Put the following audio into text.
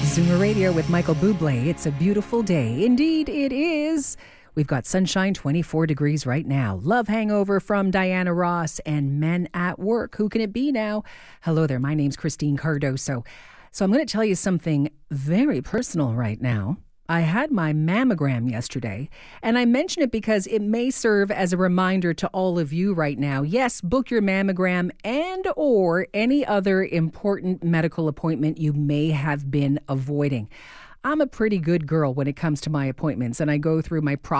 Zoomer Radio with Michael Bublé. It's a beautiful day. Indeed, it is. We've got sunshine, 24 degrees right now. Love Hangover from Diana Ross and Men at Work. Who can it be now? Hello there. My name's Christine Cardoso. So I'm going to tell you something very personal right now. I had my mammogram yesterday, and I mention it because it may serve as a reminder to all of you right now. Yes, book your mammogram and or any other important medical appointment you may have been avoiding. I'm a pretty good girl when it comes to my appointments, and I go through my